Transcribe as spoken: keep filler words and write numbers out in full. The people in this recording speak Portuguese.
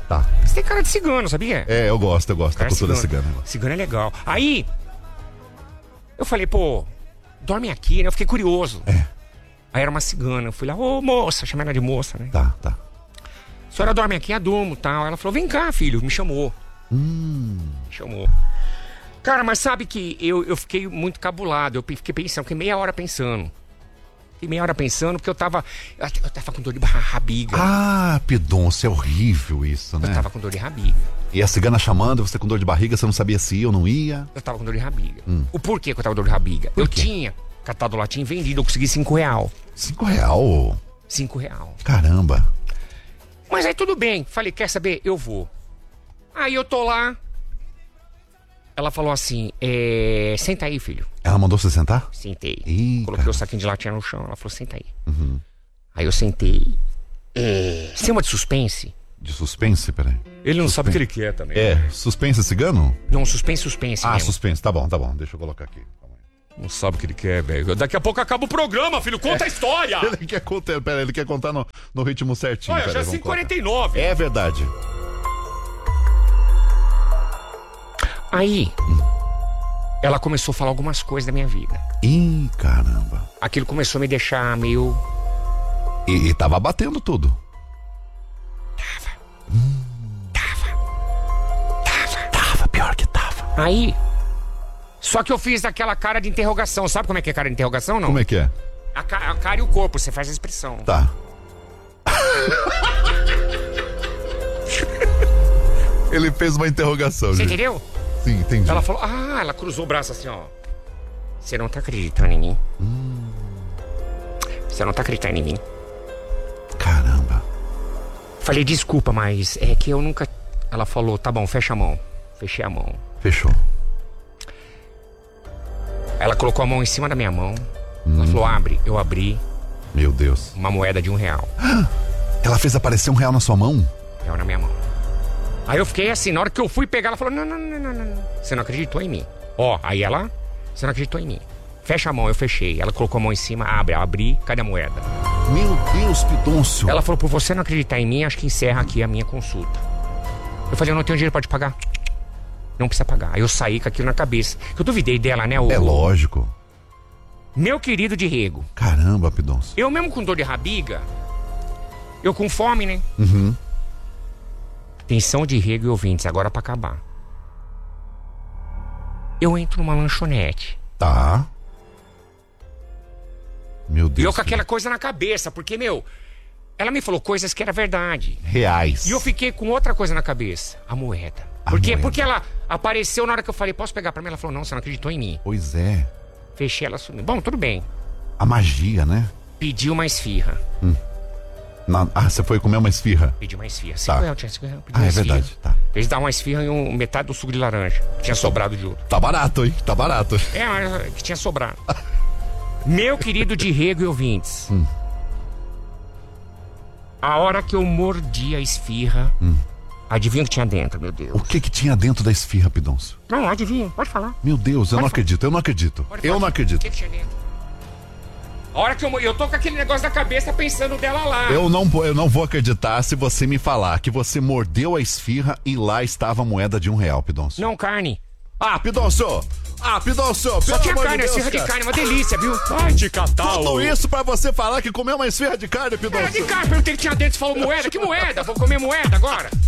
Tá. Você tem cara de cigano, sabia? É, eu gosto, eu gosto da Cara cultura cigano. cigana. Cigano é legal. Aí, eu falei, pô, dorme aqui, né? Eu fiquei curioso. É. Aí era uma cigana. Eu fui lá, ô moça, chamei ela de moça, né? Tá, tá. A senhora dorme aqui, eu durmo, tal. Ela falou, vem cá, filho, me chamou. Hum. Me chamou. Cara, mas sabe que eu, eu fiquei muito cabulado. Eu fiquei pensando, fiquei meia hora pensando. Fiquei meia hora pensando, porque eu tava... Eu tava com dor de rabiga. Ah, Pidoncio, é horrível isso, né? Eu tava com dor de rabiga. E a cigana chamando, você com dor de barriga, você não sabia se ia ou não ia? Eu tava com dor de rabiga. Hum. O porquê que eu tava com dor de rabiga? Por eu quê? tinha catado latim vendido, eu consegui cinco real. Cinco real? Cinco real. Caramba. Mas aí tudo bem. Falei, quer saber? Eu vou. Aí eu tô lá. Ela falou assim, é... senta aí, filho. Ela mandou você sentar? Sentei. Ih, Coloquei cara. o saquinho de latinha no chão. Ela falou, senta aí. Uhum. Aí eu sentei. É... Cima de suspense. De suspense, peraí. Ele não Suspense. sabe o que ele quer também. É, suspense cigano? Não, suspense, suspense Ah, mesmo. suspense, tá bom, tá bom, deixa eu colocar aqui. Calma aí. Não sabe o que ele quer, velho. Daqui a pouco acaba o programa, filho. Conta a história. Ele quer contar, peraí, ele quer contar no, no ritmo certinho. Olha, peraí, já é vamos cinco e colocar. quarenta e nove. É verdade. Aí, ela começou a falar algumas coisas da minha vida. Ih, caramba. Aquilo começou a me deixar meio... E, e tava batendo tudo. Tava. Hum. Tava. Tava. Tava, pior que tava. Aí, só que eu fiz aquela cara de interrogação. Sabe como é que é cara de interrogação, não? Como é que é? A, ca- a cara e o corpo, você faz a expressão. Tá. Ele fez uma interrogação, Você gente. entendeu? Sim, entendi. Ela falou, ah, ela cruzou o braço assim, ó. Você não tá acreditando em mim? Hum. Você não tá acreditando em mim? Caramba. Falei, desculpa, mas é que eu nunca... Ela falou, tá bom, fecha a mão. Fechei a mão. Fechou. Ela colocou a mão em cima da minha mão. Hum. Ela falou, abre. Eu abri Meu Deus. uma moeda de um real. Ela fez aparecer um real na sua mão? Real na minha mão. Aí eu fiquei assim, na hora que eu fui pegar, ela falou, não, não, não, não, não, não. Você não acreditou em mim. Ó, aí ela, você não acreditou em mim. Fecha a mão, eu fechei. Ela colocou a mão em cima, abre, eu abri, cadê a moeda? Meu Deus, Pidoncio. Ela falou, por você não acreditar em mim, acho que encerra aqui a minha consulta. Eu falei, eu não tenho dinheiro pra te pagar. Não precisa pagar. Aí eu saí com aquilo na cabeça. Eu duvidei dela, né? O, É lógico. Meu querido de rego. Caramba, Pidoncio. Eu mesmo com dor de rabiga, eu com fome, né? Uhum. Atenção de rego e ouvintes, agora pra acabar. Eu entro numa lanchonete. Tá. Meu Deus. E eu com aquela coisa na cabeça, porque, meu, ela me falou coisas que era verdade. Reais. E eu fiquei com outra coisa na cabeça, a moeda. A Por quê? moeda. Porque ela apareceu na hora que eu falei, posso pegar pra mim? Ela falou, não, você não acreditou em mim. Pois é. Fechei, ela sumiu. Bom, tudo bem. A magia, né? Pedi uma esfirra. Na- Ah, você foi comer uma esfirra? Pedi uma esfirra. Tá. Cinco reais, tinha cinco reais. Pedi Ah, uma é esfirra. verdade. Tá. Eles davam uma esfirra e um, metade do suco de laranja. Tinha sobrado de outro. Tá barato, hein? Tá barato. É, mas que tinha sobrado. Meu querido de rego e ouvintes. Hum. A hora que eu mordi a esfirra, Hum. adivinha o que tinha dentro, meu Deus. O que que tinha dentro da esfirra, Pidoncio? Não, adivinha, pode falar. Meu Deus, eu Pode não falar. acredito, eu não acredito. Pode Eu falar. não O acredito. que, que tinha dentro? A hora que eu, mo- eu tô com aquele negócio na cabeça pensando dela lá. Eu não, eu não vou acreditar se você me falar que você mordeu a esfirra e lá estava a moeda de um real, Pidoncio. Não, carne. Ah, Pidoncio! Ah, Pidoncio! Só Pelo tinha amor carne, de Deus, esfirra de cara. carne, uma delícia, viu? Ai, de catar. Tudo isso pra você falar que comeu uma esfirra de carne, Era de Pidoncio. carne, perguntei o que tinha dentro, você falou moeda. Que moeda? Vou comer moeda agora?